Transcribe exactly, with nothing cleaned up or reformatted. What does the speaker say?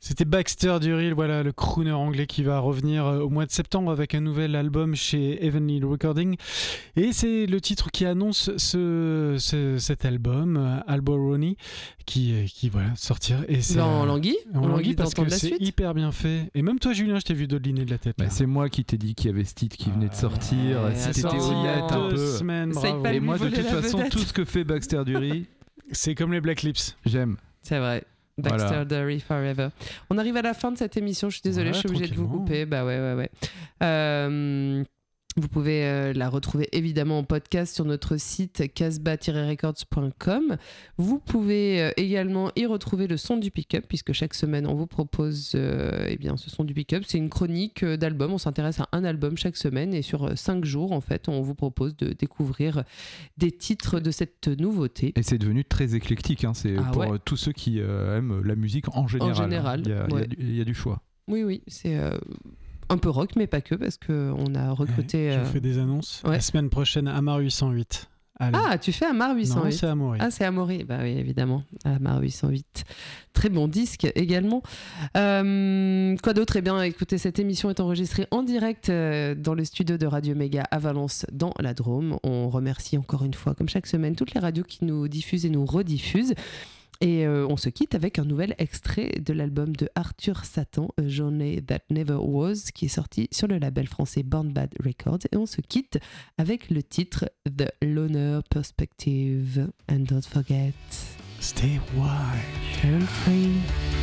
C'était Baxter Dury, voilà, le crooner anglais qui va revenir au mois de septembre avec un nouvel album chez Heavenly Recording. Et c'est le titre qui annonce ce, ce, cet album, Alboroni, qui, qui voilà, sortir. Et c'est, en euh, languit En languit parce que c'est suite. hyper bien fait. Et même toi, Julien, je t'ai vu dodeliner de la tête. Bah, c'est moi qui t'ai dit qu'il y avait ce titre qui venait de sortir. Ouais, si t'étais honnête un peu. Semaines, bravo. Et moi, de toute façon, vedette. Tout ce que fait Baxter Dury, c'est comme les Black Lips. J'aime. C'est vrai. Baxter voilà. Dury Forever. On arrive à la fin de cette émission. Je suis désolée, ouais, je suis obligée de vous couper. Bah ouais, ouais, ouais. Euh, vous pouvez euh, la retrouver évidemment en podcast sur notre site casbah tiret records point com. Vous pouvez euh, également y retrouver le son du pick-up, puisque chaque semaine on vous propose euh, eh bien, ce son du pick-up. C'est une chronique euh, d'album. On s'intéresse à un album chaque semaine et sur euh, cinq jours, en fait, on vous propose de découvrir des titres de cette nouveauté. Et c'est devenu très éclectique. Hein. C'est ah, pour ouais. tous ceux qui euh, aiment la musique en général. En général, il y a, ouais. il y a, il y a du choix. Oui, oui, c'est... Euh... un peu rock, mais pas que, parce qu'on a recruté... Ouais, je euh... fais des annonces. Ouais. La semaine prochaine, Amar huit cent huit. Allez. Ah, tu fais Amar huit cent huit. Non, c'est Amaury. Ah, c'est Amaury. Bah oui, évidemment. Amar huit cent huit. Très bon disque également. Euh, quoi d'autre ? Eh bien, écoutez, cette émission est enregistrée en direct euh, dans le studio de Radio Méga à Valence, dans la Drôme. On remercie encore une fois, comme chaque semaine, toutes les radios qui nous diffusent et nous rediffusent. Et euh, on se quitte avec un nouvel extrait de l'album de Arthur Satan, A Journey That Never Was, qui est sorti sur le label français Born Bad Records. Et on se quitte avec le titre The Loner Perspective. And don't forget, stay wild and free.